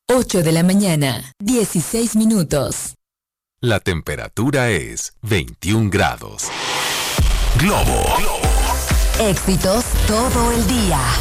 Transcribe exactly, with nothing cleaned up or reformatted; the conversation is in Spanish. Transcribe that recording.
ocho de la mañana, dieciséis minutos. La temperatura es veintiún grados. Globo. Éxitos todo el día.